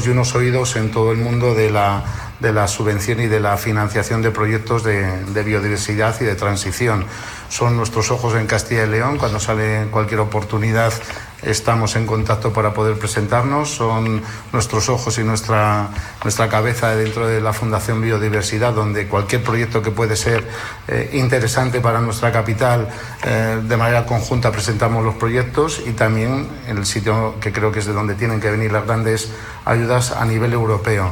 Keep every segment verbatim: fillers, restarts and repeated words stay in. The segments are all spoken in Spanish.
y unos oídos en todo el mundo de la, de la subvención y de la financiación de proyectos de, de biodiversidad y de transición. Son nuestros ojos en Castilla y León. Cuando sale cualquier oportunidad estamos en contacto para poder presentarnos. Son nuestros ojos y nuestra, nuestra cabeza dentro de la Fundación Biodiversidad, donde cualquier proyecto que puede ser eh, interesante para nuestra capital, eh, de manera conjunta presentamos los proyectos, y también en el sitio que creo que es de donde tienen que venir las grandes ayudas a nivel europeo.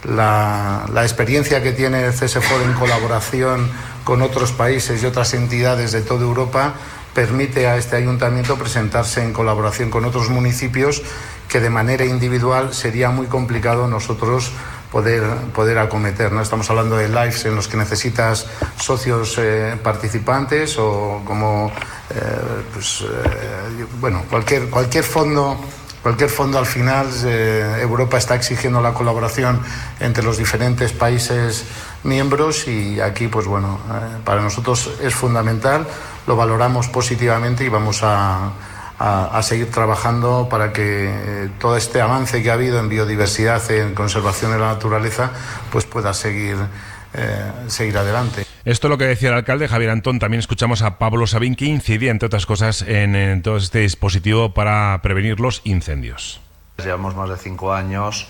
La, la experiencia que tiene CESEFOR en colaboración con otros países y otras entidades de toda Europa permite a este ayuntamiento presentarse en colaboración con otros municipios que de manera individual sería muy complicado nosotros poder, poder acometer, ¿no? Estamos hablando de lives en los que necesitas socios eh, participantes, o como eh, pues, eh, bueno, cualquier, cualquier fondo. Cualquier fondo, al final, eh, Europa está exigiendo la colaboración entre los diferentes países miembros, y aquí, pues bueno, eh, para nosotros es fundamental, lo valoramos positivamente y vamos a, a, a seguir trabajando para que eh, todo este avance que ha habido en biodiversidad, en conservación de la naturaleza, pues pueda seguir, eh, seguir adelante. Esto es lo que decía el alcalde Javier Antón. También escuchamos a Pablo Sabín, que incidía, entre otras cosas, en, en todo este dispositivo para prevenir los incendios. Llevamos más de cinco años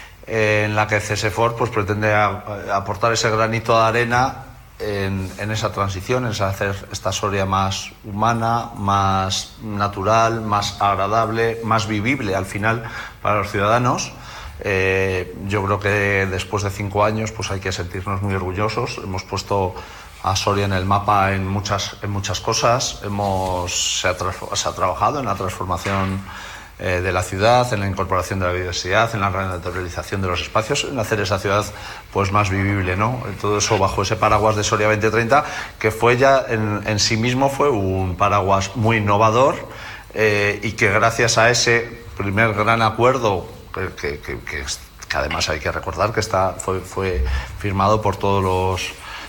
en la que CESEFOR pues, pretende a, aportar ese granito de arena en, en esa transición, en hacer esta Soria más humana, más natural, más agradable, más vivible al final para los ciudadanos. Eh, yo creo que después de cinco años pues hay que sentirnos muy orgullosos. Hemos puesto a Soria en el mapa en muchas, en muchas cosas. Hemos, se, ha, se ha trabajado en la transformación eh, de la ciudad, en la incorporación de la biodiversidad, en la renaturalización de los espacios, en hacer esa ciudad pues más vivible, ¿no? Todo eso bajo ese paraguas de Soria veinte treinta, que fue ya en, en sí mismo fue un paraguas muy innovador, eh, y que gracias a ese primer gran acuerdo, Que, que, que, que además hay que recordar que está, fue, fue firmado por todos los,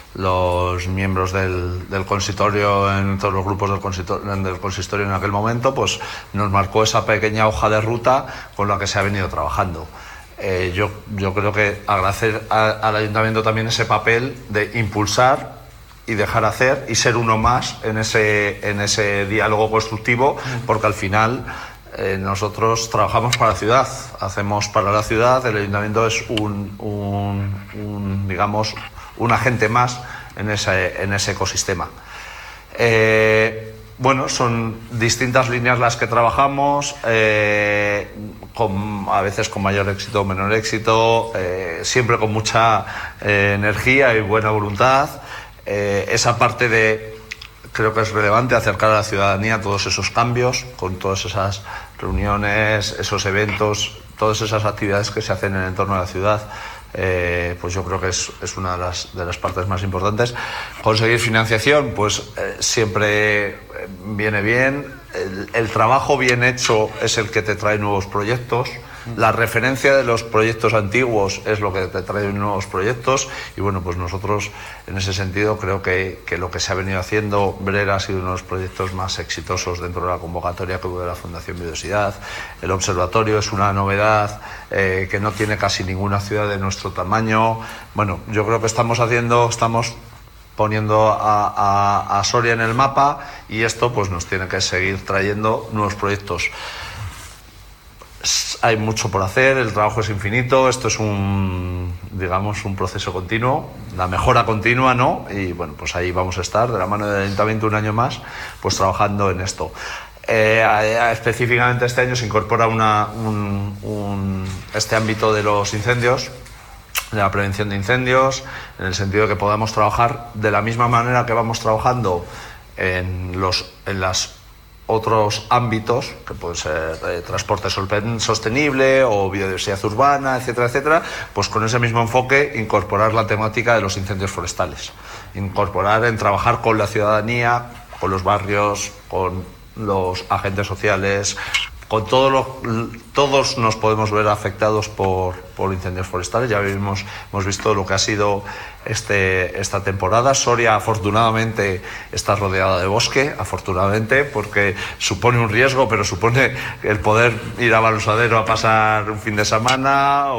los miembros del, del consistorio, en todos los grupos del consistorio, del consistorio en aquel momento, pues nos marcó esa pequeña hoja de ruta con la que se ha venido trabajando. Eh, yo, yo creo que agradecer a, al ayuntamiento también ese papel de impulsar y dejar hacer y ser uno más en ese, en ese diálogo constructivo, porque al final Eh, nosotros trabajamos para la ciudad, hacemos para la ciudad. El ayuntamiento es un, un, un digamos, un agente más en ese, en ese ecosistema. Eh, bueno, son distintas líneas las que trabajamos, eh, con, a veces con mayor éxito o menor éxito, eh, siempre con mucha eh, energía y buena voluntad. Eh, esa parte de Creo que es relevante acercar a la ciudadanía todos esos cambios, con todas esas reuniones, esos eventos, todas esas actividades que se hacen en el entorno de la ciudad. Eh, pues yo creo que es, es una de las, de las partes más importantes. Conseguir financiación, pues eh, siempre viene bien. El, el trabajo bien hecho es el que te trae nuevos proyectos. La referencia de los proyectos antiguos es lo que te trae nuevos proyectos, y bueno, pues nosotros en ese sentido creo que, que lo que se ha venido haciendo, Brera ha sido uno de los proyectos más exitosos dentro de la convocatoria que hubo de la Fundación Biodiversidad. El observatorio es una novedad eh, que no tiene casi ninguna ciudad de nuestro tamaño. Bueno, yo creo que estamos haciendo, estamos poniendo a, a, a Soria en el mapa, y esto pues nos tiene que seguir trayendo nuevos proyectos. Hay mucho por hacer, el trabajo es infinito, esto es un, digamos, un proceso continuo, la mejora continua, ¿no? Y bueno, pues ahí vamos a estar, de la mano del ayuntamiento, un año más, pues trabajando en esto. Eh, específicamente este año se incorpora una, un, un, este ámbito de los incendios, de la prevención de incendios, en el sentido de que podamos trabajar de la misma manera que vamos trabajando en, los, en las otros ámbitos, que pueden ser eh, transporte sostenible o biodiversidad urbana, etcétera, etcétera, pues con ese mismo enfoque incorporar la temática de los incendios forestales, incorporar en trabajar con la ciudadanía, con los barrios, con los agentes sociales, con todos los, todos nos podemos ver afectados por, por incendios forestales. Ya vimos, hemos visto lo que ha sido este, esta temporada. Soria afortunadamente está rodeada de bosque, afortunadamente, porque supone un riesgo, pero supone el poder ir a Balsadero a pasar un fin de semana.